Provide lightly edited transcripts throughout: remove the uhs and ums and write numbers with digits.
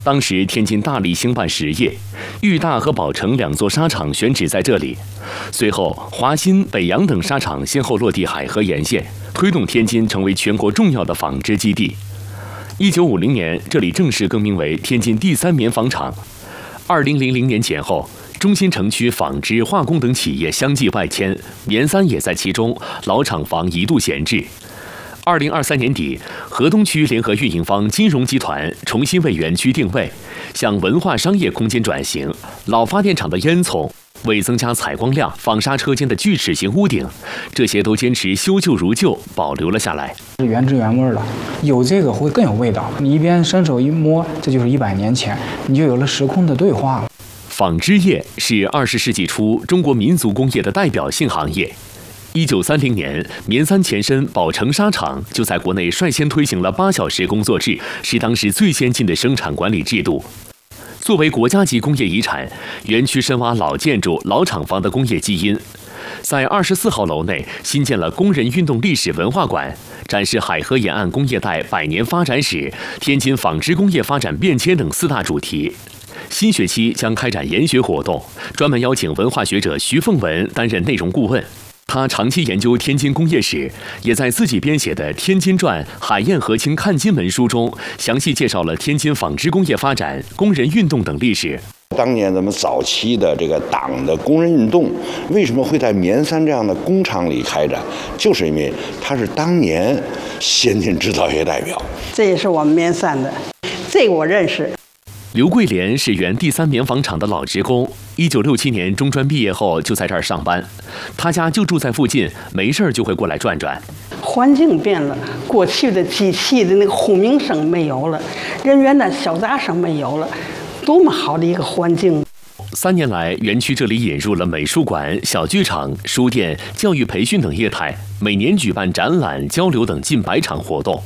当时天津大力兴办实业，豫大和宝成2座纱厂选址在这里。随后，华新、北洋等纱厂先后落地海河沿线，推动天津成为全国重要的纺织基地。1950年，这里正式更名为天津第3棉纺厂。2000年前后，中心城区纺织、化工等企业相继外迁，棉三也在其中，老厂房一度闲置。2023年底，河东区联合运营方金融集团重新为园区定位，向文化商业空间转型。老发电厂的烟囱为增加采光量，纺纱车间的锯齿形屋顶，这些都坚持修旧如旧，保留了下来。 原汁原味的，有这个会更有味道。你一边伸手一摸，这就是100年前，你就有了时空的对话了。 纺织业是20世纪初中国民族工业的代表性行业。1930年，棉三前身宝成纱厂就在国内率先推行了8小时工作制，是当时最先进的生产管理制度。作为国家级工业遗产，园区深挖老建筑、老厂房的工业基因。在24号楼内新建了工人运动历史文化馆，展示海河沿岸工业带100年发展史、天津纺织工业发展变迁等4大主题。新学期将开展研学活动，专门邀请文化学者徐凤文担任内容顾问。他长期研究天津工业史，也在自己编写的《天津传·海晏河清看津门》书中，详细介绍了天津纺织工业发展、工人运动等历史。 当年咱们早期的这个党的工人运动，为什么会在棉三这样的工厂里开展？就是因为他是当年先进制造业代表。 这也是我们棉三的，这个我认识。 刘桂莲是原第3棉纺厂的老职工，1967年中专毕业后就在这儿上班，他家就住在附近，没事儿就会过来转转。 环境变了，过去的机器的那个轰鸣声没有了，人员的小杂声没有了，多么好的一个环境 ！3年来，园区这里引入了美术馆、小剧场、书店、教育培训等业态，每年举办展览、交流等近100场活动。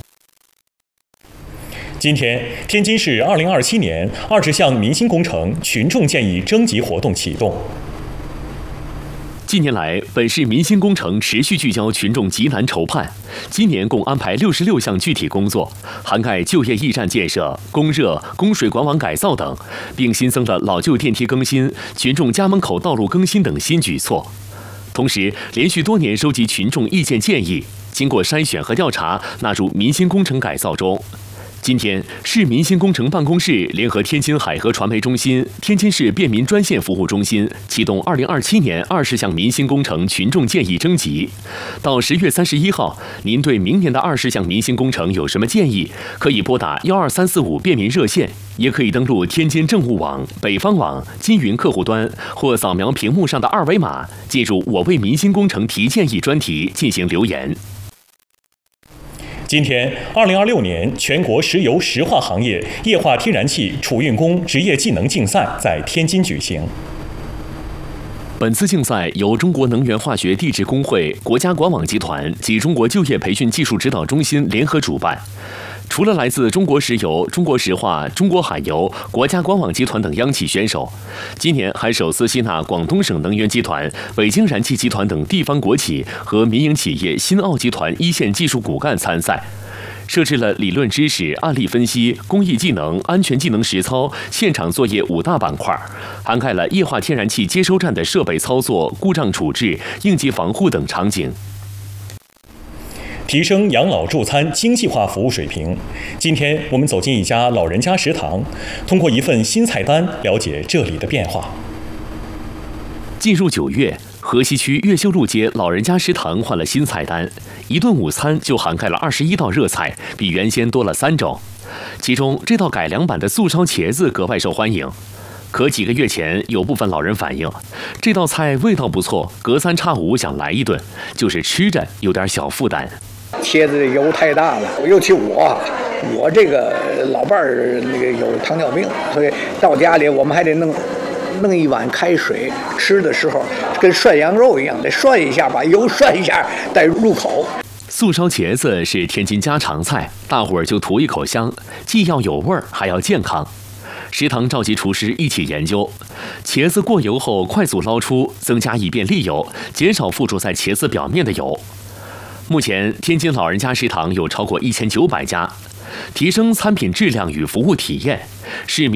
今天，天津市2027年20项民心工程群众建议征集活动启动。 近年来，本市民心工程持续聚焦群众急难愁盼，今年共安排66项具体工作，涵盖就业驿站建设、供热、供水管网改造等，并新增了老旧电梯更新、群众家门口道路更新等新举措。同时，连续多年收集群众意见建议，经过筛选和调查，纳入民心工程改造中。今天，市民心工程办公室联合天津海河传媒中心、天津市便民专线服务中心，启动2027年20项民心工程群众建议征集。到10月31号，您对明年的20项民心工程有什么建议？可以拨打12345便民热线，也可以登录天津政务网、北方网、金云客户端，或扫描屏幕上的2维码，进入“我为民心工程提建议”专题进行留言。 今天，2026年全国石油石化行业液化天然气储运工职业技能竞赛在天津举行。 本次竞赛由中国能源化学地质工会、国家管网集团及中国就业培训技术指导中心联合主办。除了来自中国石油、中国石化、中国海油、国家管网集团等央企选手，今年还首次吸纳广东省能源集团、北京燃气集团等地方国企和民营企业新奥集团一线技术骨干参赛。设置了理论知识、案例分析、工艺技能、安全技能实操、现场作业5大板块，涵盖了液化天然气接收站的设备操作、故障处置、应急防护等场景。 提升养老助餐精细化服务水平。今天我们走进一家老人家食堂，通过一份新菜单了解这里的变化。 进入9月，河西区越秀路街老人家食堂换了新菜单，一顿午餐就涵盖了21道热菜，比原先多了3种。其中这道改良版的素烧茄子格外受欢迎。可几个月前，有部分老人反映，这道菜味道不错，隔3差5想来一顿，就是吃着有点小负担。 茄子的油太大了，尤其我这个老伴儿那个有糖尿病，所以到家里我们还得弄一碗开水，吃的时候跟涮羊肉一样，得涮一下，把油涮一下再入口。 素烧茄子是天津家常菜，大伙儿就图一口香，既要有味儿，还要健康。食堂召集厨师一起研究，茄子过油后快速捞出，增加一遍沥油，减少附着在茄子表面的油。目前，天津老人家食堂有超过1900家。 提升餐品质量与服务体验，市民